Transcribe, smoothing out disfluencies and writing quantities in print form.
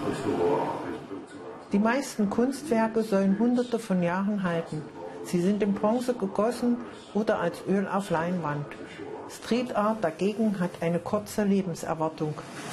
Die meisten Kunstwerke sollen Hunderte von Jahren halten. Sie sind in Bronze gegossen oder als Öl auf Leinwand. Street Art dagegen hat eine kurze Lebenserwartung.